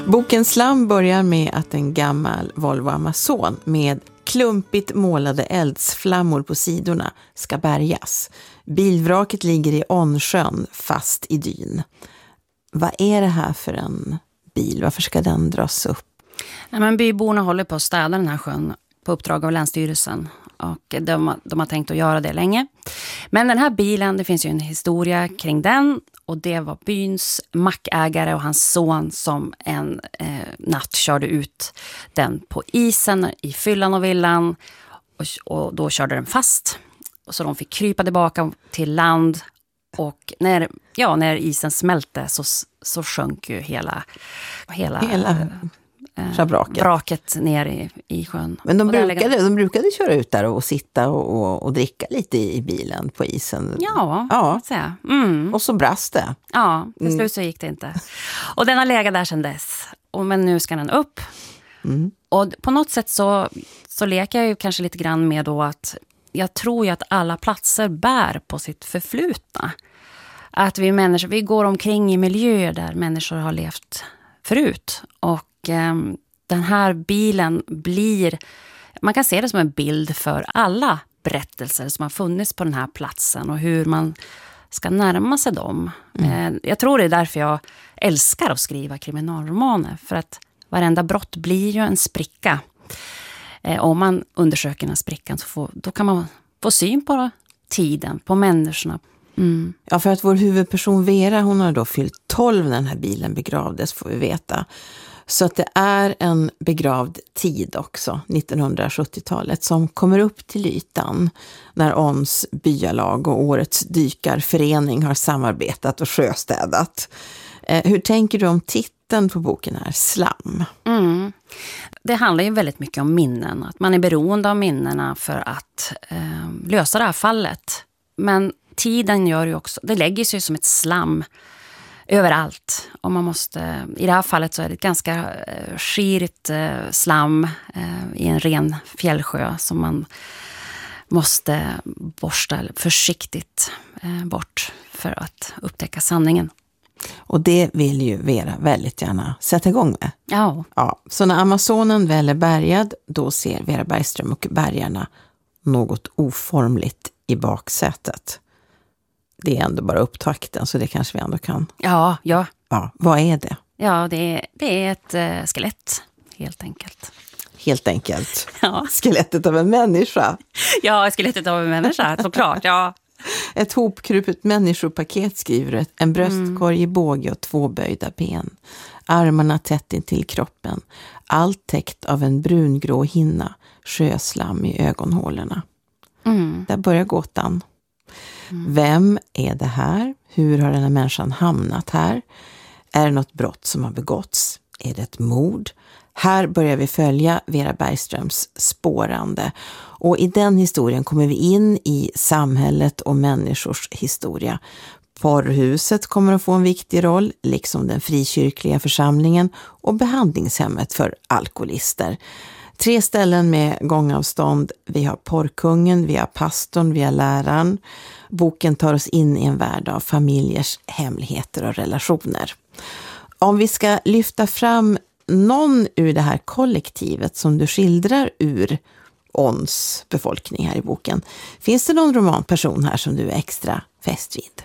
Boken Slam börjar med att en gammal Volvo Amazon med klumpigt målade eldsflammor på sidorna ska bärgas. Bilvraket ligger i Ånsjön fast i dyn. Vad är det här för en bil? Varför ska den dras upp? Ja, men byborna håller på att städa den här sjön på uppdrag av Länsstyrelsen. Och de har tänkt att göra det länge. Men den här bilen, det finns ju en historia kring den. Och det var byns mackägare och hans son som en natt körde ut den på isen i fyllan och villan. Och då körde den fast. Och så de fick krypa tillbaka till land. Och när isen smälte så sjönk ju hela vraket ner i sjön. Men de brukade köra ut där och sitta och dricka lite i bilen på isen. Ja. Säga. Och så brast det. Ja, till slut så gick det inte. Och den har legat där sedan dess. Men nu ska den upp. Och på något sätt så leker jag ju kanske lite grann med då att jag tror ju att alla platser bär på sitt förflutna. Att vi människor, vi går omkring i miljöer där människor har levt förut. Och den här bilen blir, man kan se det som en bild för alla berättelser som har funnits på den här platsen och hur man ska närma sig dem. Jag tror det är därför jag älskar att skriva kriminalromaner, för att varenda brott blir ju en spricka. Om man undersöker den här sprickan då kan man få syn på tiden, på människorna. Ja, för att vår huvudperson Vera, hon har då fyllt 12 när den här bilen begravdes, får vi veta. Så att det är en begravd tid också, 1970-talet, som kommer upp till ytan när Ons byalag och årets dykarförening har samarbetat och sjöstädat. Hur tänker du om titeln på boken här, Slam? Det handlar ju väldigt mycket om minnen, att man är beroende av minnena för att lösa det här fallet. Men tiden gör ju också, det lägger sig som ett slam överallt. Och man måste, i det här fallet så är det ett ganska skirigt slam i en ren fjällsjö som man måste borsta försiktigt bort för att upptäcka sanningen. Och det vill ju Vera väldigt gärna sätta igång med. Ja. Så när Amazonen väl är bärgad, då ser Vera Bergström och bärgarna något oformligt i baksätet. Det är ändå bara upptakten, så det kanske vi ändå kan. Ja. Ja, vad är det? Ja, det är ett skelett, helt enkelt. Helt enkelt? Ja. Skelettet av en människa? Ja, skelettet av en människa, såklart, ja. Ett hopkrupet människopaket, skriver en bröstkorg i båge och 2 böjda ben. Armarna tätt in till kroppen. Allt täckt av en brungrå hinna, sjöslam i ögonhålorna. Där börjar gåtan. Vem är det här? Hur har den här människan hamnat här? Är det något brott som har begåtts? Är det ett mord? Här börjar vi följa Vera Bergströms spårande. Och i den historien kommer vi in i samhället och människors historia. Porrhuset kommer att få en viktig roll, liksom den frikyrkliga församlingen och behandlingshemmet för alkoholister. 3 ställen med gångavstånd. Vi har porrkungen, vi har pastorn, vi har läraren. Boken tar oss in i en värld av familjers hemligheter och relationer. Om vi ska lyfta fram någon ur det här kollektivet som du skildrar ur Ons befolkning här i boken. Finns det någon romanperson här som du är extra fäst vid?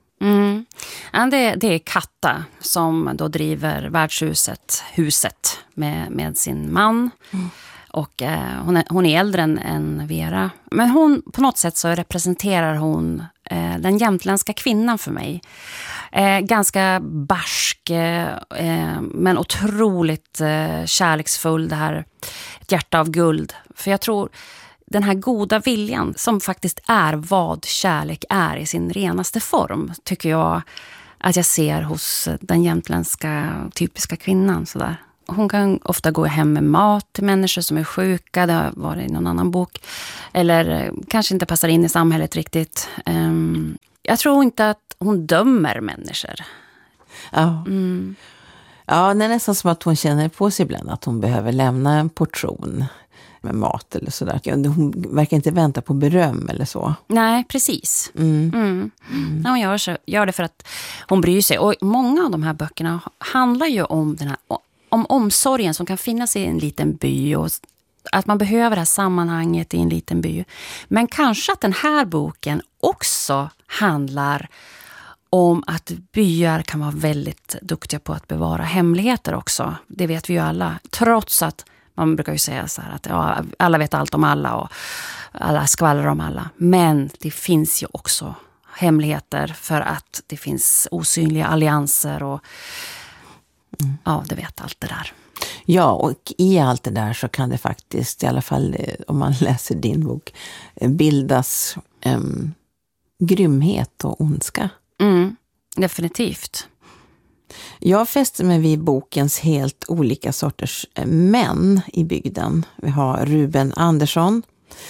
Ja, det är Katta som då driver värdshuset med sin man. Och hon är äldre än Vera. Men hon, på något sätt så representerar hon den jämtländska kvinnan för mig. Ganska barsk men otroligt kärleksfull. Det här, ett hjärta av guld. För jag tror den här goda viljan som faktiskt är vad kärlek är i sin renaste form, tycker jag att jag ser hos den jämtländska typiska kvinnan. Sådär. Hon kan ofta gå hem med mat till människor som är sjuka, det har varit i någon annan bok. Eller kanske inte passar in i samhället riktigt. Jag tror inte att hon dömer människor. Ja. Ja, det är nästan som att hon känner på sig ibland att hon behöver lämna en portion med mat eller sådär. Hon verkar inte vänta på beröm eller så. Nej, precis. Ja, hon gör det för att hon bryr sig. Och många av de här böckerna handlar ju om den här om omsorgen som kan finnas i en liten by och att man behöver det här sammanhanget i en liten by. Men kanske att den här boken också handlar om att byar kan vara väldigt duktiga på att bevara hemligheter också. Det vet vi ju alla. Trots att man brukar ju säga så här att ja, alla vet allt om alla och alla skvallrar om alla. Men det finns ju också hemligheter för att det finns osynliga allianser och ja, det vet allt det där. Ja, och i allt det där så kan det faktiskt, i alla fall om man läser din bok, bildas grymhet och ondska. Definitivt. Jag fäster mig vid bokens helt olika sorters män i bygden. Vi har Ruben Andersson,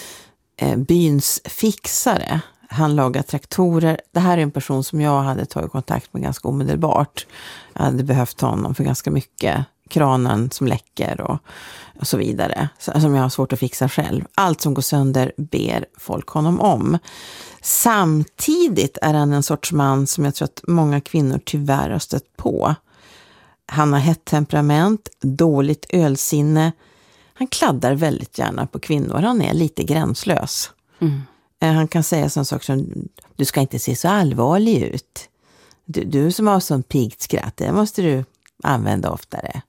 byns fixare. Han lagar traktorer. Det här är en person som jag hade tagit kontakt med ganska omedelbart. Jag hade behövt honom för ganska mycket. Kranen som läcker och så vidare. Som jag har svårt att fixa själv. Allt som går sönder ber folk honom om. Samtidigt är han en sorts man som jag tror att många kvinnor tyvärr har stött på. Han har hett temperament, dåligt ölsinne. Han kladdar väldigt gärna på kvinnor. Han är lite gränslös. Han kan säga sån sak som: du ska inte se så allvarlig ut. Du som har sån piggt skratt, det måste du använda oftare.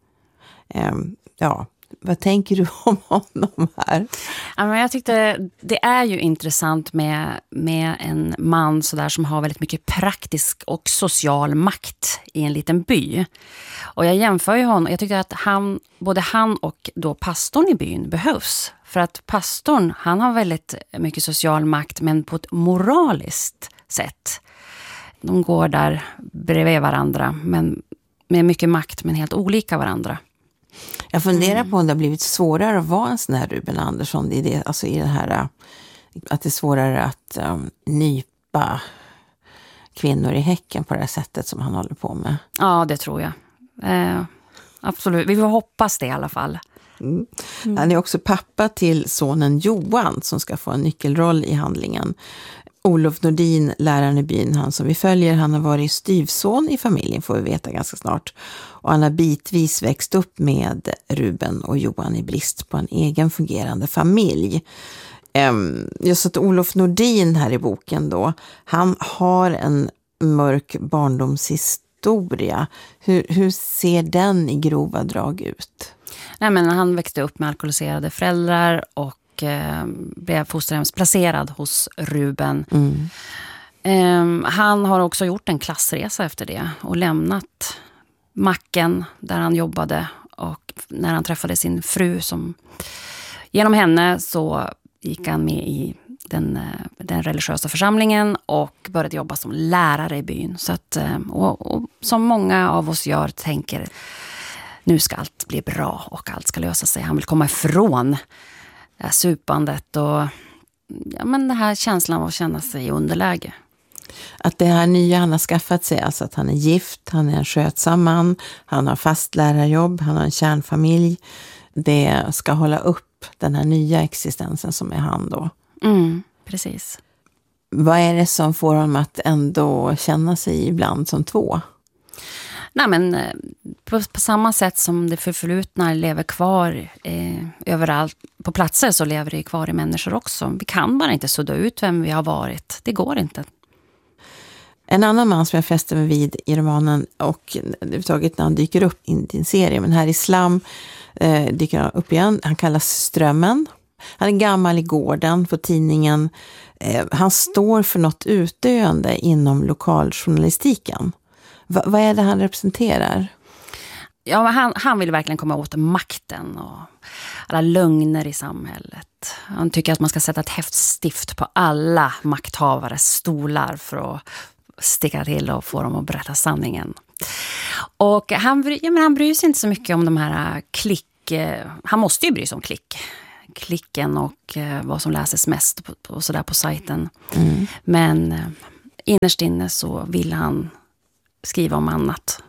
Ja, vad tänker du om honom här? Ja, men jag tyckte det är ju intressant med en man så där som har väldigt mycket praktisk och social makt i en liten by. Och jag jämför ju honom. Jag tycker att både han och då pastorn i byn behövs. För att pastorn, han har väldigt mycket social makt men på ett moraliskt sätt. De går där bredvid varandra men med mycket makt men helt olika varandra. Jag funderar på om det har blivit svårare att vara en sån här Ruben Andersson i det, alltså i det här att det är svårare att nypa kvinnor i häcken på det här sättet som han håller på med. Ja, det tror jag. Absolut. Vi får hoppas det i alla fall. Han är också pappa till sonen Johan som ska få en nyckelroll i handlingen. Olof Nordin, läraren i byn, han som vi följer, han har varit styvson i familjen, får vi veta ganska snart. Och han har bitvis växt upp med Ruben och Johan i brist på en egen fungerande familj. Just att Olof Nordin här i boken då, han har en mörk barndomshistoria. Hur ser den i grova drag ut? Nej, men han växte upp med alkoholiserade föräldrar och blev fosterhemsplacerad hos Ruben. Han har också gjort en klassresa efter det och lämnat macken där han jobbade, och när han träffade sin fru som genom henne så gick han med i den religiösa församlingen och började jobba som lärare i byn. Så att, och som många av oss gör, tänker nu ska allt bli bra och allt ska lösa sig. Han vill komma ifrån supandet och ja, men den här känslan av att känna sig i underläge. Att det här nya han har skaffat sig, alltså att han är gift, han är en skötsam man, han har fast lärarjobb, han har en kärnfamilj, det ska hålla upp den här nya existensen som är han då. Precis. Vad är det som får honom att ändå känna sig ibland som två? Nej, men på samma sätt som det förflutna lever kvar överallt på platser, så lever det kvar i människor också. Vi kan bara inte sudda ut vem vi har varit. Det går inte. En annan man som jag fäster mig vid i romanen, och överhuvudtaget när han dyker upp i din serie, men här i Slam dyker han upp igen. Han kallas Strömmen. Han är gammal i gården på tidningen. Han står för något utdöende inom lokaljournalistiken. Vad är det han representerar? Ja, han vill verkligen komma åt makten och alla lögner i samhället. Han tycker att man ska sätta ett häftstift på alla makthavares stolar för att sticka till och få dem att berätta sanningen. Och han bryr sig inte så mycket om de här han måste ju bry sig om klicken och vad som läses mest på sajten. Men innerst inne så vill han skriva om annat.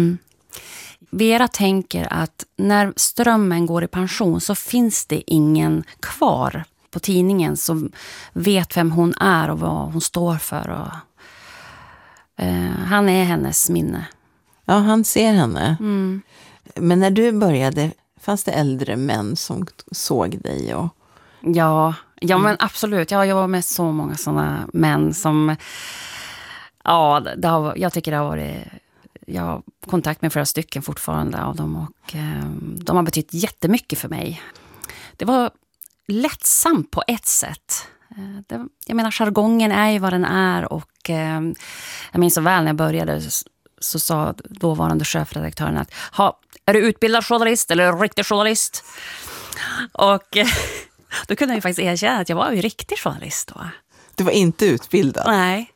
Vera tänker att när Strömmen går i pension så finns det ingen kvar på tidningen som vet vem hon är och vad hon står för. Och, han är hennes minne. Ja, han ser henne. Men när du började, fanns det äldre män som såg dig? Ja, men absolut. Jag var med så många sådana män som... Ja, jag tycker det har varit... Jag har kontakt med flera stycken fortfarande av dem och de har betytt jättemycket för mig. Det var lättsamt på ett sätt. Jag menar, jargongen är ju vad den är och jag minns så väl när jag började så sa dåvarande chefredaktören att är du utbildad journalist eller riktig journalist? Och då kunde jag ju faktiskt erkänna att jag var ju riktig journalist då. Du var inte utbildad? Nej.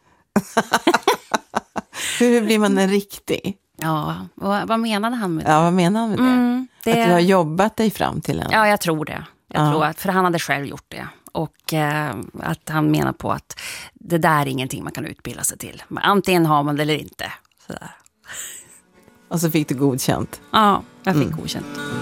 Hur blir man en riktig? Ja, vad menade han med det? Ja, vad menade han med det? Att du har jobbat dig fram till en? Ja, jag tror det. För han hade själv gjort det. Och att han menar på att det där är ingenting man kan utbilda sig till. Antingen har man det eller inte. Sådär. Och så fick du godkänt? Ja, jag fick godkänt.